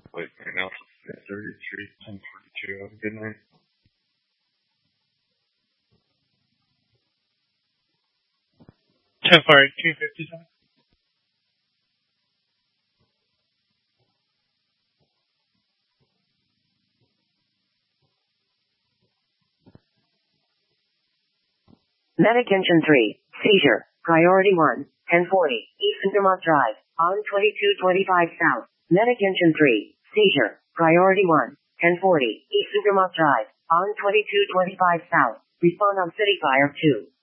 Wait, right now it's 33, 10:42. Have a good night. So far, 257. Medic Engine 3, seizure, priority 1, 1040, East Intermont Drive, on 2225 South. Medic Engine 3, seizure, priority 1, 1040, East Intermont Drive, on 2225 South. Respond on City Fire 2.